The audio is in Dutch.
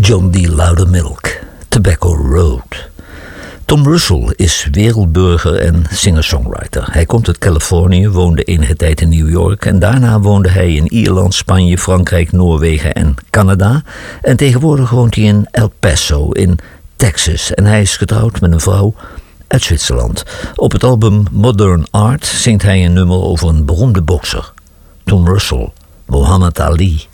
John D. Loudermilk, Tobacco Road. Tom Russell is wereldburger en singer-songwriter. Hij komt uit Californië, woonde enige tijd in New York en daarna woonde hij in Ierland, Spanje, Frankrijk, Noorwegen en Canada. En tegenwoordig woont hij in El Paso in Texas en hij is getrouwd met een vrouw uit Zwitserland. Op het album Modern Art zingt hij een nummer over een beroemde bokser, Tom Russell, Muhammad Ali.